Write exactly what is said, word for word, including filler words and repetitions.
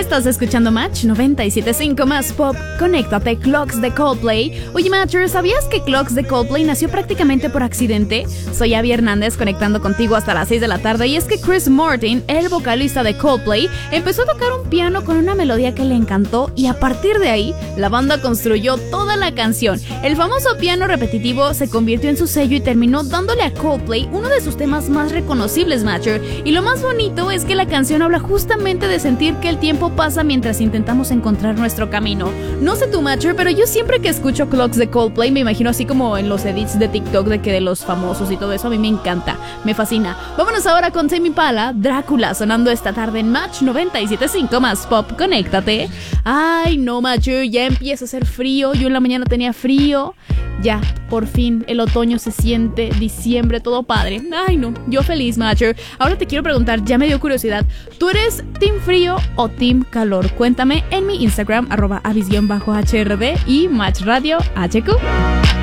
Estás escuchando Match noventa y siete punto cinco más pop. Conéctate, Clocks de Coldplay. Oye, Matcher, ¿sabías que Clocks de Coldplay nació prácticamente por accidente? Soy Abby Hernández, conectando contigo hasta las seis de la tarde. Y es que Chris Martin, el vocalista de Coldplay, empezó a tocar un piano con una melodía que le encantó, y a partir de ahí, la banda construyó toda la canción. El famoso piano repetitivo se convirtió en su sello y terminó dándole a Coldplay uno de sus temas más reconocibles, Matcher. Y lo más bonito es que la canción habla justamente de sentir que el tiempo pasa mientras intentamos encontrar nuestro camino. No sé tu, Matcher, pero yo siempre que escucho Clocks de Coldplay me imagino así como en los edits de TikTok de que de los famosos y todo eso. A mí me encanta, me fascina. Vámonos ahora con Tame Impala, Drácula, sonando esta tarde en Match noventa y siete punto cinco más pop. Conéctate. Ay, no, Matcher, ya empieza a hacer frío. Yo en la mañana tenía frío. Ya, por fin, el otoño se siente, diciembre, todo padre. Ay, no, yo feliz, Matcher. Ahora te quiero preguntar, ya me dio curiosidad, ¿tú eres team frío o team calor? Cuéntame en mi Instagram, arroba avis-hrd y Match Radio H Q.